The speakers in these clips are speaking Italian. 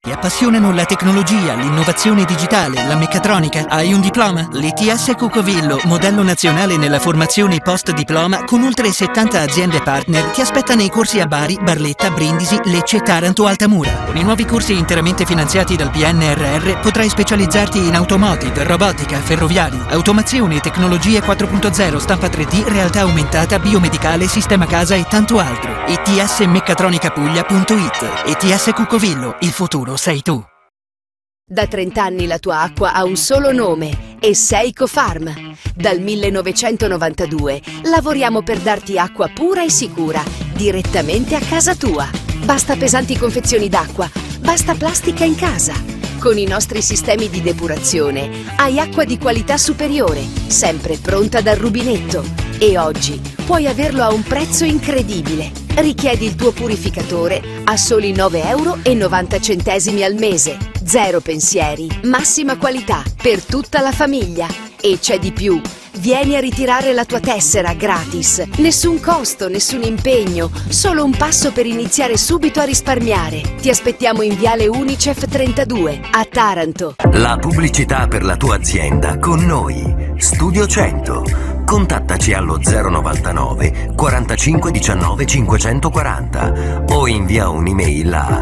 Ti appassionano la tecnologia, l'innovazione digitale, la meccatronica? Hai un diploma? L'ITS Cucovillo, modello nazionale nella formazione post-diploma con oltre 70 aziende partner, ti aspetta nei corsi a Bari, Barletta, Brindisi, Lecce, Taranto, Altamura. Con i nuovi corsi interamente finanziati dal PNRR potrai specializzarti in automotive, robotica, ferroviari, automazione, tecnologie 4.0, stampa 3D, realtà aumentata, biomedicale, sistema casa e tanto altro. itsmeccatronicapuglia.it. ITS Cucovillo, il futuro sei tu. Da 30 anni la tua acqua ha un solo nome e Seiko Farm. Dal 1992 lavoriamo per darti acqua pura e sicura direttamente a casa tua. Basta pesanti confezioni d'acqua, basta plastica in casa. Con i nostri sistemi di depurazione hai acqua di qualità superiore, sempre pronta dal rubinetto. E oggi puoi averlo a un prezzo incredibile. Richiedi il tuo purificatore a soli 9,90 € al mese. Zero pensieri, massima qualità per tutta la famiglia. E c'è di più. Vieni a ritirare la tua tessera gratis. Nessun costo, nessun impegno, solo un passo per iniziare subito a risparmiare. Ti aspettiamo in Viale Unicef 32 a Taranto. La pubblicità per la tua azienda con noi. Studio 100. Contattaci allo 099 45 19 540 o invia un'email a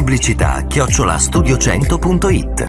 pubblicità@studio100.it.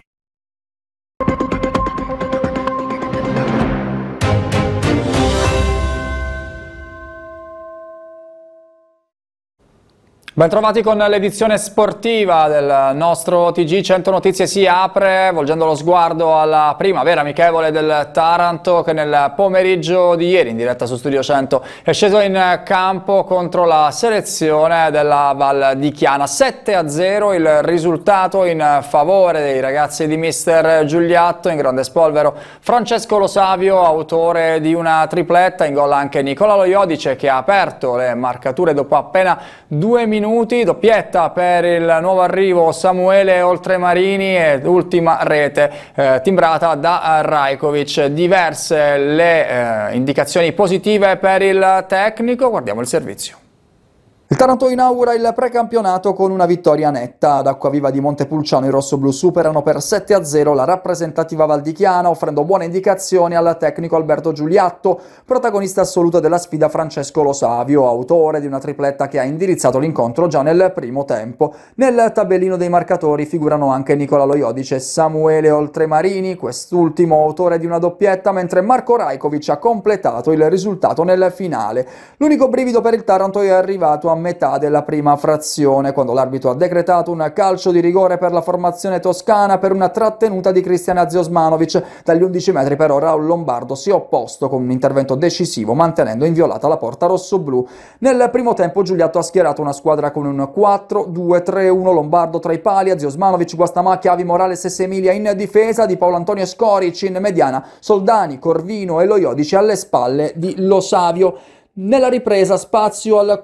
Bentrovati con l'edizione sportiva del nostro TG 100 Notizie. Si apre volgendo lo sguardo alla prima vera amichevole del Taranto, che nel pomeriggio di ieri in diretta su Studio 100 è sceso in campo contro la selezione della Val di Chiana. 7-0 il risultato in favore dei ragazzi di mister Giuliatto. In grande spolvero Francesco Lo Savio, autore di una tripletta, in gol anche Nicola Lo Iodice, che ha aperto le marcature dopo appena 2 minuti. Doppietta per il nuovo arrivo Samuele Oltremarini e ultima rete timbrata da Rajkovic. Diverse le indicazioni positive per il tecnico. Guardiamo il servizio. Il Taranto inaugura il precampionato con una vittoria netta. Ad Acquaviva di Montepulciano i rossoblù superano per 7-0 la rappresentativa Val di Chiana, offrendo buone indicazioni al tecnico Alberto Giuliatto, protagonista assoluto della sfida Francesco Lo Savio, autore di una tripletta che ha indirizzato l'incontro già nel primo tempo. Nel tabellino dei marcatori figurano anche Nicola Lo Iodice e Samuele Oltremarini, quest'ultimo autore di una doppietta, mentre Marco Rajkovic ha completato il risultato nel finale. L'unico brivido per il Taranto è arrivato a metà della prima frazione, quando l'arbitro ha decretato un calcio di rigore per la formazione toscana per una trattenuta di Cristian Aziosmanovic. Dagli 11 metri però Raul Lombardo si è opposto con un intervento decisivo, mantenendo inviolata la porta rossoblù. Nel primo tempo Giuliatto ha schierato una squadra con un 4-2-3-1, Lombardo tra i pali, Aziosmanovic, Guastamacchi, Avi Morales e Semilia in difesa, Di Paolo Antonio Scoric in mediana, Soldani, Corvino e Lo Iodice alle spalle di Lo Savio. Nella ripresa spazio al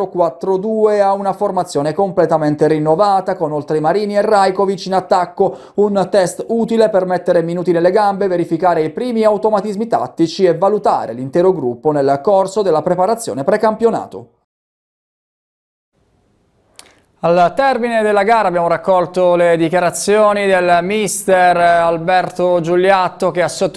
4-4-2, a una formazione completamente rinnovata con Oltremarini e Rajkovic in attacco, un test utile per mettere minuti nelle gambe, verificare i primi automatismi tattici e valutare l'intero gruppo nel corso della preparazione precampionato. Al termine della gara abbiamo raccolto le dichiarazioni del mister Alberto Giuliatto, che ha sottolineato